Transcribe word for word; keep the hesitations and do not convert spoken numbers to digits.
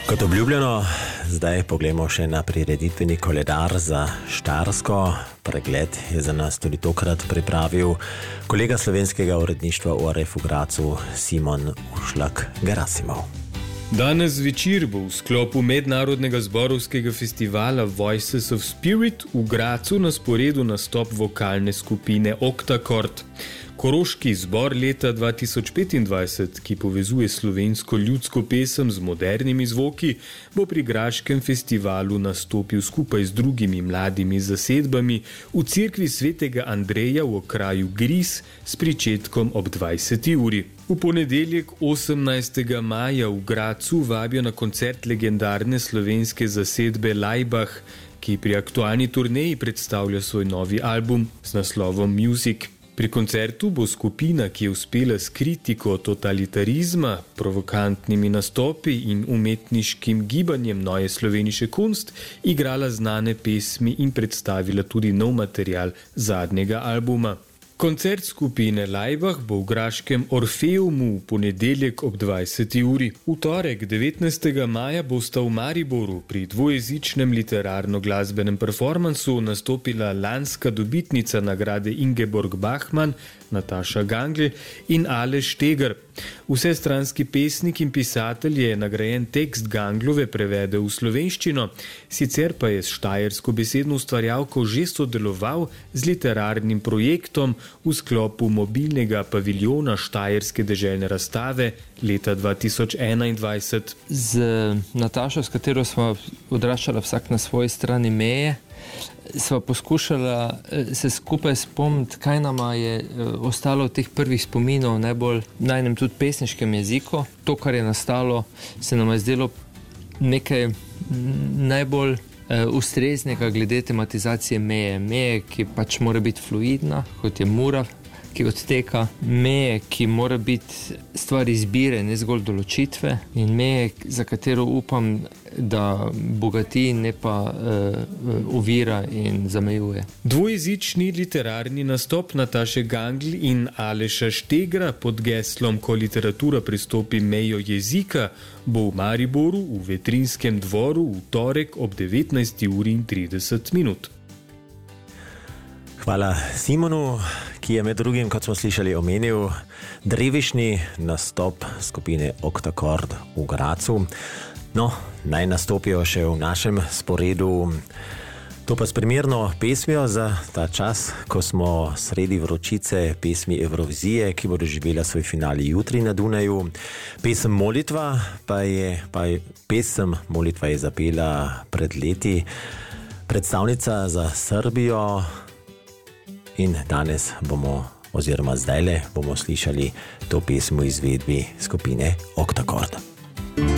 Kot obljubljeno, zdaj pogledamo še na prireditveni koledar za Štajersko. Pregled je za nas tudi tokrat pripravil kolega slovenskega uredništva v R F v Gracu Simon Ušlak-Gerasimov. Danes zvečer bo v sklopu mednarodnega zborovskega festivala Voices of Spirit v Gracu na sporedu nastop vokalne skupine Octaccord. Koroški zbor leta dva tisoč petindvajset, ki povezuje slovensko ljudsko pesem z modernimi zvoki, bo pri Graškem festivalu nastopil skupaj z drugimi mladimi zasedbami v cerkvi svetega Andreja v okraju Gris s pričetkom ob dvajseti uri. V ponedeljek osemnajstega maja v Gracu vabijo na koncert legendarne slovenske zasedbe Laibach, ki pri aktualni turneji predstavlja svoj novi album z naslovom Music. Pri koncertu bo skupina, ki je uspela s kritiko totalitarizma, provokantnimi nastopi in umetniškim gibanjem Neue Slovenische Kunst, igrala znane pesmi in predstavila tudi nov material zadnjega albuma. Koncert skupine Laibach bo v graškem Orfeumu v ponedeljek ob dvajseti uri. V torek devetnajstega maja bosta v Mariboru pri dvojezičnem literarno-glasbenem performansu nastopila lanska dobitnica nagrade Ingeborg Bachmann, Nataša Gangl in Aleš Štegar. Vsestranski pesnik in pisatelj je nagrajen tekst Ganglove prevedel v slovenščino, sicer pa je s štajersko besedno ustvarjalko že sodeloval z literarnim projektom v sklopu mobilnega paviljona Štajerske deželne razstave leta dva tisoč enaindvajset. Z Natašo, s katero smo odraščali vsak na svoji strani meje, sva poskušala se skupaj spomniti, kaj nama je ostalo od teh prvih spominov, najbolj na enem tudi pesniškem jeziku. To, kar je nastalo, se nam je zdelo nekaj najbolj ustreznega glede tematizacije meje. Meje, ki pač mora biti fluidna, kot je Mura, ki odteka, meje, ki mora biti stvar izbire, ne zgolj določitve, in meje, za katero upam, da bogati, ne pa uh, ovira in zamejuje. Dvojezični literarni nastop Nataše Gangl in Aleša Štegra pod geslom Ko literatura prestopi mejo jezika bo v Mariboru v Vetrinskem dvoru v torek ob devetnajsti uri in trideset minut. Hvala Simonu, ki je med drugim, kot smo slišali, omenil drevišni nastop skupine Octaccord v Gracu. No, naj nastopijo še v našem sporedu. To pa s primerno pesmijo za ta čas, ko smo sredi vročice pesmi Evrovizije, ki bo doživela svoj finale jutri na Dunaju. Pesem Molitva pa je, pa je pesem Molitva je zapela pred leti predstavnica za Srbijo. In danes bomo, oziroma zdajle bomo slišali to pesmo v izvedbi skupine Octaccord.